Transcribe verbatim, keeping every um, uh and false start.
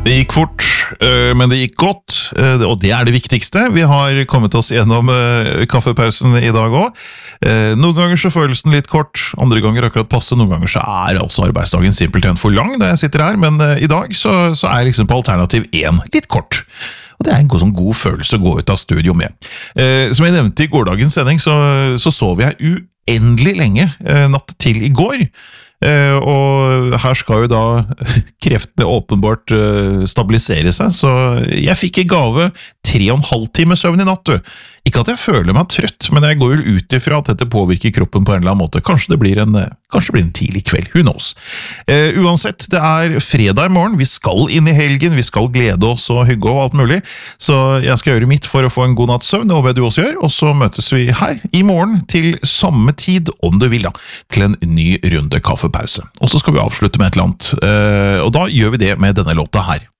Det gikk fort, men det gikk godt, og det er det viktigste. Vi har kommet oss gjennom kaffepausen i dag også. Noen ganger så føles den litt kort, andre ganger akkurat passe, noen ganger så er altså arbeidsdagen simpelthen for lang da jeg sitter her, men i dag så, så er jeg liksom på alternativ én litt kort. Og det er en god, sånn god følelse å gå ut av studio med. Som jeg nevnte i gårdagens sending, så, så sov jeg uendelig lenge natt til i går. Uh, og her skal jo da kreftene åpenbart uh, stabilisere seg, så jeg fikk i gave tre og en halv time søvn i natt, du. Ikke at jeg føler meg trøtt, men jeg går jo ut ifra at dette påvirker kroppen på en eller annen måte. Kanskje det blir en, kanskje det blir en tidlig kveld, who knows. Uh, uansett, det er fredag i morgen, vi skal inn i helgen, vi skal glede oss og hygge og alt mulig, så jeg skal gjøre mitt for å få en god natts søvn, det håper jeg du også gjør, og så møtes vi her i morgen til samme tid, om du vil da, til en ny runde kaffepause. Og så skal vi avslutte med et eller annet, uh, og da gjør vi det med denne låta her.